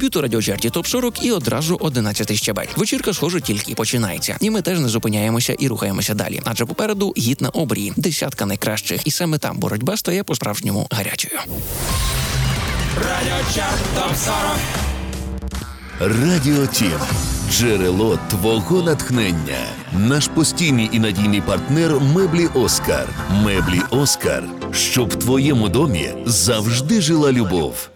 Дебют у радіочарті ТОП-40 і одразу 11-й щабель. Вечірка, схоже, тільки починається. І ми теж не зупиняємося і рухаємося далі. Адже попереду гід на обрії, десятка найкращих. І саме там боротьба стає по-справжньому гарячою. Радіочарт ТОП-40. Радіо Тім. Джерело твого натхнення. Наш постійний і надійний партнер «Меблі Оскар». «Меблі Оскар». Щоб в твоєму домі завжди жила любов.